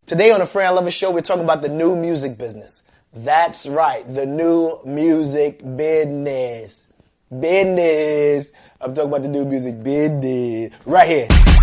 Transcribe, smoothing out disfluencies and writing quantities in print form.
Today on the Fran Lover Show, we're talking about the new music business. That's right, the new music business. I'm talking about the new music business. Right here.